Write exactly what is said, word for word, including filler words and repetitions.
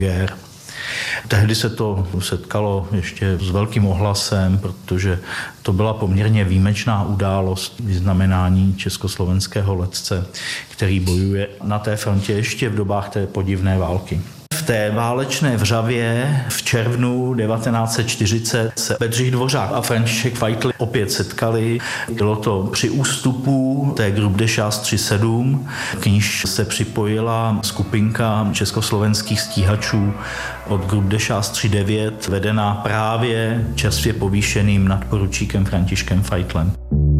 gér. Tehdy se to setkalo ještě s velkým ohlasem, protože to byla poměrně výjimečná událost vyznamenání československého letce, který bojuje na té frontě ještě v dobách té podivné války. V té válečné vřavě v červnu devatenáct set čtyřicet se Bedřich Dvořák a František Fajtl opět setkali. Bylo to při ústupu té Grubdeschast tři sedm, k níž se připojila skupinka československých stíhačů od Grubdeschast tři devět, vedená právě čerstvě povýšeným nadporučíkem Františkem Fajtlem.